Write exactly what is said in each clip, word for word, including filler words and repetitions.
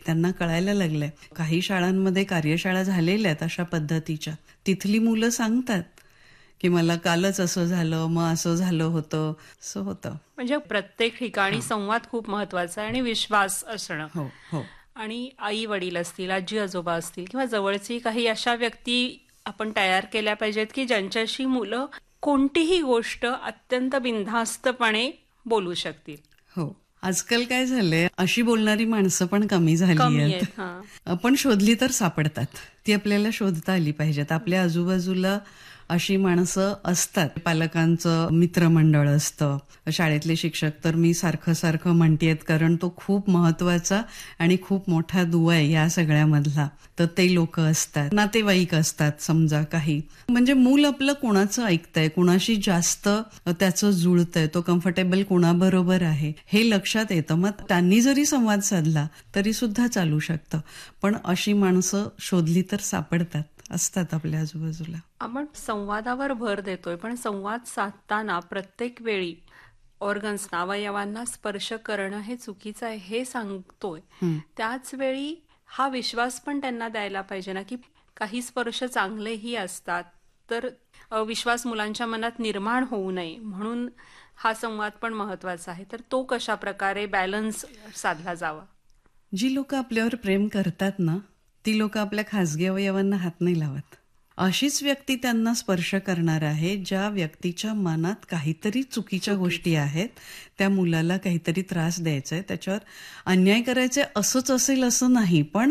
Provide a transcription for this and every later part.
त्यांना कळायला लागलंय. काही शाळांमध्ये कार्यशाळा झालेल्या आहेत अशा पद्धतीच्या. तिथली मुलं सांगतात की मला कालच असं झालं, मग असं झालं होतं, असं होतं. म्हणजे प्रत्येक ठिकाणी संवाद खूप महत्वाचा आहे आणि विश्वास असणं. हो हो आणि आई वडील असतील, आजी आजोबा असतील किंवा जवळची काही अशा व्यक्ती आपण तयार केल्या पाहिजेत की ज्यांच्याशी मुलं कोणतीही गोष्ट अत्यंत बिनधास्तपणे बोलू शकतील. हो. आजकाल काय झालंय, अशी बोलणारी माणसं पण कमी झाली कमी आहेत. आहेत. हां. आपण शोधली तर सापडतात. ती आपल्याला शोधता आली पाहिजेत. आपल्या आजूबाजूला अशी माणसं असतात. पालकांचं मित्रमंडळ असतं. शाळेतले शिक्षक तर मी सारखं सारखं म्हणतेत, कारण तो खूप महत्वाचा आणि खूप मोठा दुवा आहे या सगळ्यामधला. तर ते लोक असतात, नातेवाईक असतात समजा काही. म्हणजे मूल आपलं कोणाचं ऐकतंय, कोणाशी जास्त त्याचं जुळतंय, तो कम्फर्टेबल कोणाबरोबर आहे हे लक्षात येतं. मग त्यांनी जरी संवाद साधला तरी सुद्धा चालू शकतं. पण अशी माणसं शोधली तर सापडतात, असतात आपल्या आजूबाजूला. आपण संवादावर भर देतोय, पण संवाद साधताना प्रत्येक वेळी ऑर्गन्सना, अवयवांना स्पर्श करणं हे चुकीचं आहे हे सांगतोय. त्याच वेळी हा विश्वास पण त्यांना द्यायला पाहिजे ना की काही स्पर्श चांगलेही असतात. तर विश्वास मुलांच्या मनात निर्माण होऊ नये म्हणून हा संवाद पण महत्वाचा आहे. तर तो कशा प्रकारे बॅलन्स साधला जावा? जी लोक आपल्यावर प्रेम करतात ना, ती लोक आपल्या खासगी अवयवांना हात नाही लावत. अशीच व्यक्ती त्यांना स्पर्श करणार आहे ज्या व्यक्तीच्या मनात काहीतरी चुकीच्या गोष्टी आहेत, त्या मुलाला काहीतरी त्रास द्यायचा आहे, त्याच्यावर अन्याय करायचे असंच असेल असं नाही. पण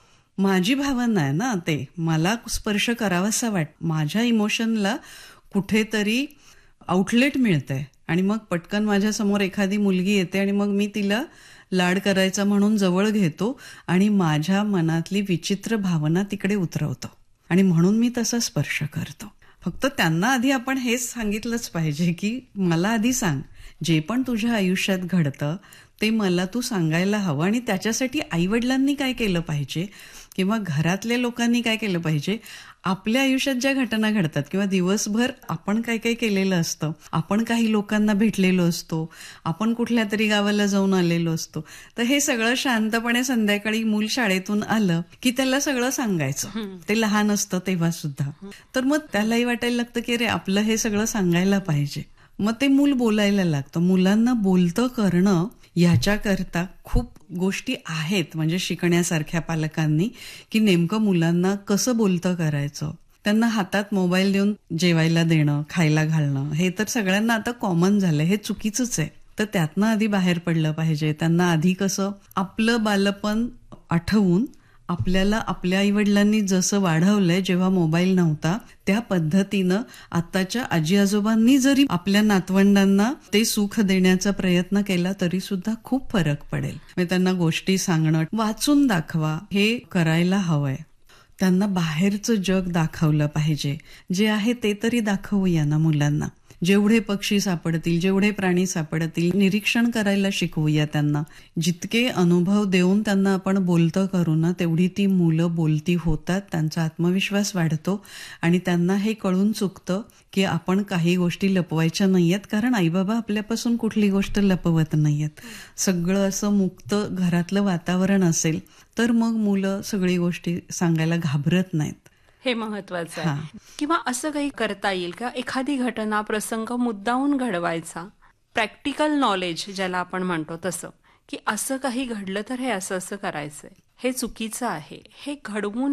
माझी भावना आहे ना, ते मला स्पर्श करावासा वाट, माझ्या इमोशनला कुठेतरी आउटलेट मिळतंय आणि मग पटकन माझ्या समोर एखादी मुलगी येते आणि मग मी तिला लाड करायचा म्हणून जवळ घेतो आणि माझ्या मनातली विचित्र भावना तिकडे उतरवतो आणि म्हणून मी तसा स्पर्श करतो. फक्त त्यांना आधी आपण हेच सांगितलंच पाहिजे की मला आधी सांग, जे पण तुझ्या आयुष्यात घडतं ते मला तू सांगायला हवं. आणि त्याच्यासाठी आईवडिलांनी काय केलं पाहिजे किंवा घरातल्या लोकांनी काय केलं पाहिजे, आपल्या आयुष्यात ज्या घटना घडतात किंवा दिवसभर आपण काय काय केलेलं असतं, आपण काही लोकांना भेटलेलो असतो, आपण कुठल्या तरी गावाला जाऊन आलेलो असतो, तर हे सगळं शांतपणे संध्याकाळी मूल शाळेतून आलं की त्याला सगळं सांगायचं. ते लहान असतं तेव्हा सुद्धा. तर मग त्यालाही वाटायला लागतं की अरे आपलं हे सगळं सांगायला पाहिजे. मग ते मूल बोलायला लागतं. मुलांना बोलतं करणं याच्याकरता खूप गोष्टी आहेत म्हणजे शिकण्यासारख्या पालकांनी, की नेमकं मुलांना कसं बोलतं करायचं. त्यांना हातात मोबाईल देऊन जेवायला देणं, खायला घालणं हे तर सगळ्यांना आता कॉमन झालंय. हे चुकीचंच आहे. तर त्यातनं आधी बाहेर पडलं पाहिजे. त्यांना आधी कसं आपलं बालपण आठवून आपल्याला आपल्या आईवडिलांनी जसं वाढवलंय जेव्हा मोबाईल नव्हता, त्या पद्धतीनं आत्ताच्या आजी आजोबांनी जरी आपल्या नातवंडांना ते सुख देण्याचा प्रयत्न केला तरी सुद्धा खूप फरक पडेल. म्हणजे त्यांना गोष्टी सांगणं, वाचून दाखवा, हे करायला हवंय. त्यांना बाहेरचं जग दाखवलं पाहिजे. जे आहे ते तरी दाखवूया ना मुलांना. जेवढे पक्षी सापडतील, जेवढे प्राणी सापडतील, निरीक्षण करायला शिकवूया त्यांना. जितके अनुभव देऊन त्यांना आपण बोलतं करू ना, तेवढी ती मुलं बोलती होतात, त्यांचा आत्मविश्वास वाढतो आणि त्यांना हे कळून चुकतं की आपण काही गोष्टी लपवायच्या नाहीयेत, कारण आईबाबा आपल्यापासून कुठली गोष्ट लपवत नाहीयेत. सगळं असं मुक्त घरातलं वातावरण असेल तर मग मुलं सगळी गोष्टी सांगायला घाबरत नाहीत. हे महत्वाचं आहे. किंवा असं काही करता येईल का, एखादी घटना प्रसंग मुद्दाहून घडवायचा, प्रॅक्टिकल नॉलेज ज्याला आपण म्हणतो तसं, की असं काही घडलं तर हे असं असं करायचंय, हे चुकीचं आहे, हे घडवून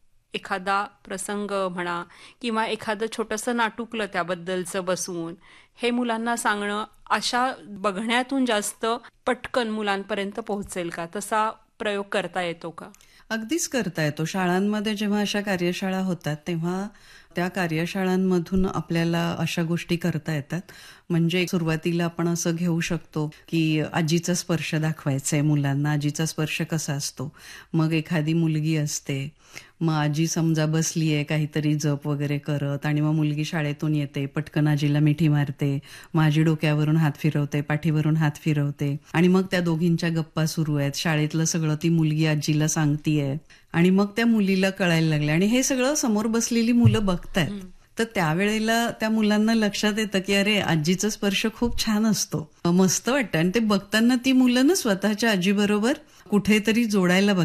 एखादा प्रसंग म्हणा किंवा एखादं छोटंसं नाटुकलं त्याबद्दलचं बसवून हे मुलांना सांगणं, अशा बघण्यातून जास्त पटकन मुलांपर्यंत पोहोचेल का? तसा प्रयोग करता येतो का? अगदीच करता येतो. शाळांमध्ये जेव्हा अशा कार्यशाळा होतात तेव्हा त्या कार्यशाळांमधून आपल्याला अशा गोष्टी करता येतात. म्हणजे सुरुवातीला आपण असं घेऊ शकतो की आजीचा स्पर्श दाखवायचा आहे मुलांना. आजीचा स्पर्श कसा असतो. मग एखादी मुलगी असते, मग आजी समजा बसली आहे काहीतरी जप वगैरे करत आणि मग मुलगी शाळेतून येते, पटकन आजीला मिठी मारते, मग आजी डोक्यावरून हात फिरवते, पाठीवरून हात फिरवते आणि मग त्या दोघींच्या गप्पा सुरू आहेत. शाळेतलं सगळं ती मुलगी आजीला सांगतीये आणि मग त्या मुलीला कळायला लागले आणि हे सगळं समोर बसलेली मुलं बघतायत. तर त्यावेळेला त्या मुलांना लक्षात येतं की अरे आजीचा स्पर्श खूप छान असतो, मस्त वाटतं. आणि ते बघताना ती मुलं ना स्वतःच्या आजीबरोबर कुठेतरी जोडायला बघतात.